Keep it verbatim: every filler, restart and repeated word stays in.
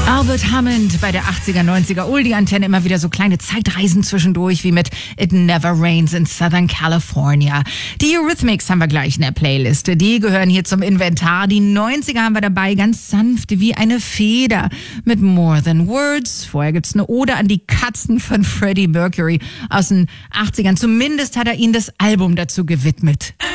Albert Hammond bei der achtziger, neunziger Oldie-Antenne, immer wieder so kleine Zeitreisen zwischendurch, wie mit It Never Rains in Southern California. Die Eurythmics haben wir gleich in der Playliste. Die gehören hier zum Inventar. Die neunziger haben wir dabei, ganz sanft wie eine Feder mit More Than Words. Vorher gibt's eine Ode an die Katzen von Freddie Mercury aus den achtzigern. Zumindest hat er ihnen das Album dazu gewidmet.